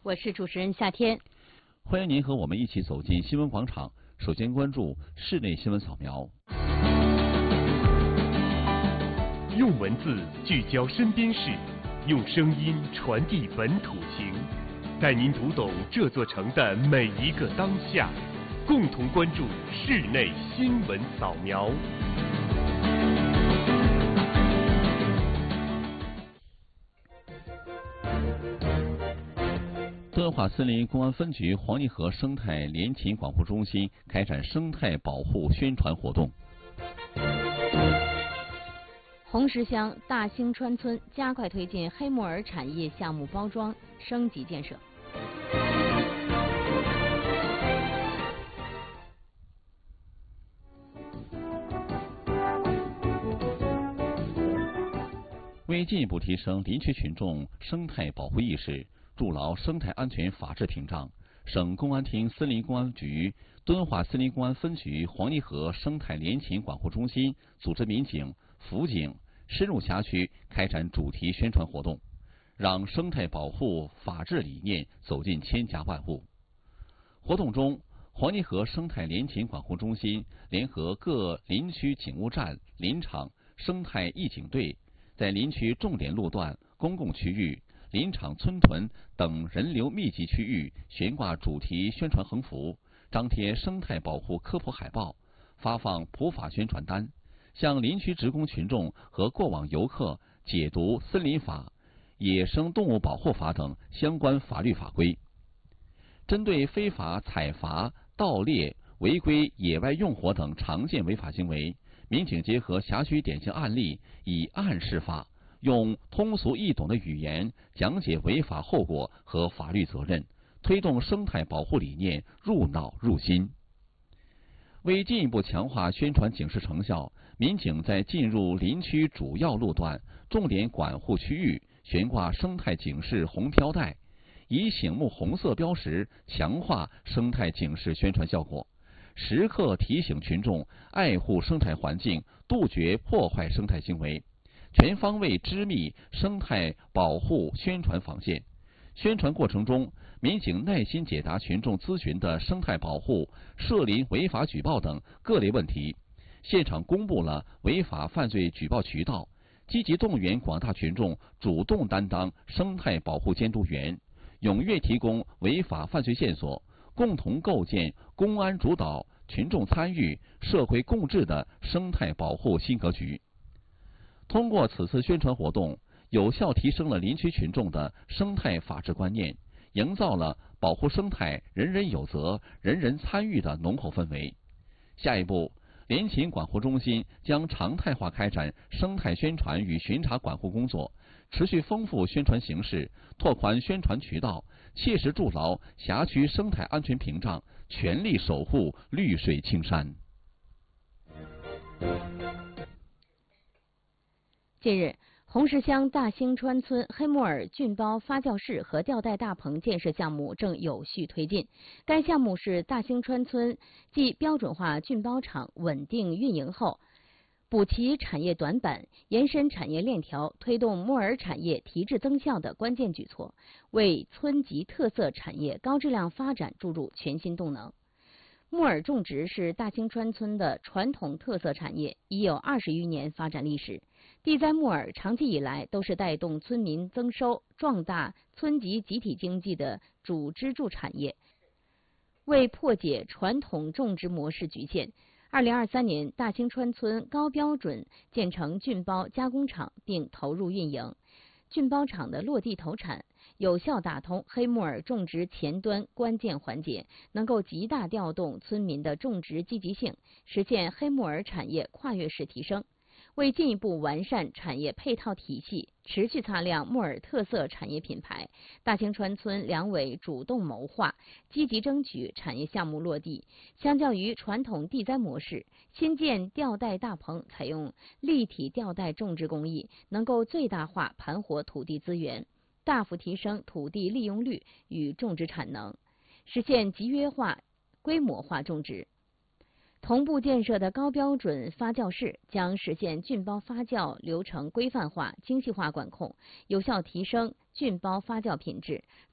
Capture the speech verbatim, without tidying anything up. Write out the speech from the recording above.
我是主持人夏天。 欢迎您和我们一起走进新闻广场。首先关注室内新闻扫描。 用文字聚焦身边事，用声音传递本土情，带您读懂这座城的每一个当下。共同关注室内新闻扫描。 敦化森林公安分局黄泥河生态联勤管护中心开展生态保护宣传活动。 红石乡大兴川村加快推进黑木耳产业项目包装升级建设。 为进一步提升林区群众生态保护意识，筑牢生态安全法治屏障，省公安厅森林公安局敦化森林公安分局黄泥河生态联勤管护中心组织民警、辅警深入辖区开展主题宣传活动，让生态保护法治理念走进千家万户。活动中，黄泥河生态联勤管护中心联合各林区警务站、林场、生态义警队，在林区重点路段、公共区域、林场、村屯等人流密集区域悬挂主题宣传横幅，张贴生态保护科普海报，发放普法宣传单，向林区职工群众和过往游客解读森林法、野生动物保护法等相关法律法规。针对非法采伐、盗猎、违规野外用火等常见违法行为，民警结合辖区典型案例，以案示法，用通俗易懂的语言讲解违法后果和法律责任，推动生态保护理念入脑入心。为进一步强化宣传警示成效，民警在进入林区主要路段、重点管护区域悬挂生态警示红标带，以醒目红色标识强化生态警示宣传效果，时刻提醒群众爱护生态环境，杜绝破坏生态行为，全方位织密生态保护宣传防线。宣传过程中，民警耐心解答群众咨询的生态保护、涉林违法举报等各类问题，现场公布了违法犯罪举报渠道，积极动员广大群众主动担当生态保护监督员，踊跃提供违法犯罪线索，共同构建公安主导、群众参与、社会共治的生态保护新格局。通过此次宣传活动，有效提升了林区群众的生态法治观念，营造了保护生态人人有责、人人参与的浓厚氛围。下一步，联勤管护中心将常态化开展生态宣传与巡查管护工作，持续丰富宣传形式，拓宽宣传渠道，切实筑牢辖区生态安全屏障，全力守护绿水青山。 近日，红石乡大兴川村黑木耳菌包发酵室和吊带大棚建设项目正有序推进。该项目是大兴川村继标准化菌包厂稳定运营后，补齐产业短板、延伸产业链条、推动木耳产业提质增效的关键举措，为村级特色产业高质量发展注入全新动能。木耳种植是大兴川村的传统特色产业，已有二十余年发展历史。地栽木耳长期以来都是带动村民增收、壮大村级集体经济的主支柱产业。为破解传统种植模式局限，二零二三年大兴川村高标准建成菌包加工厂并投入运营。菌包厂的落地投产，有效打通黑木耳种植前端关键环节，能够极大调动村民的种植积极性，实现黑木耳产业跨越式提升。为进一步完善产业配套体系，持续擦亮木耳特色产业品牌，大兴川村两委主动谋划，积极争取产业项目落地。相较于传统地栽模式，新建吊带大棚采用立体吊带种植工艺，能够最大化盘活土地资源，大幅提升土地利用率与种植产能，实现集约化、规模化种植。同步建设的高标准发酵室将实现菌包发酵流程规范化、精细化管控，有效提升菌包发酵品质，